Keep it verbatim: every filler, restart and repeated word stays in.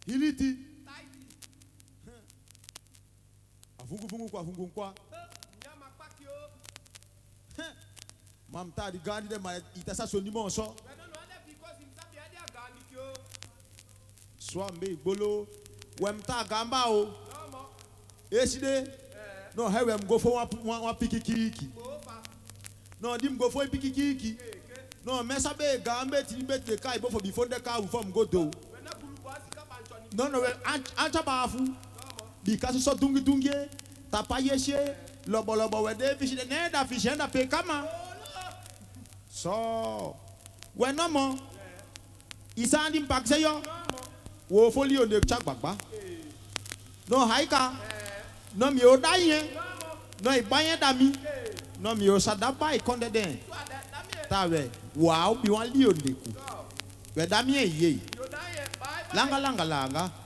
Hiliti. Afungu fungu kwa fungu kwa. Mam ta di gandi de ma itasa so ni mo so. Swambe bolo. Wem ta gamba o. Eside. No he wem go for one one pikikiki. No dim go for pikikiki. No mesa be gambe ti be te kai bo for before the car from go do. No no anta bafu. Because so dungi dungi tapa yeshe lobo lobo we de fish de ne da fish na pe kama. So when no more isandi mpak se yo wo folio de chak bagba. No haika no mi o daye no ibaye dami no mi o sadaba ikonde den tawe wow bi wan lio de ku we dami ye langa langa langa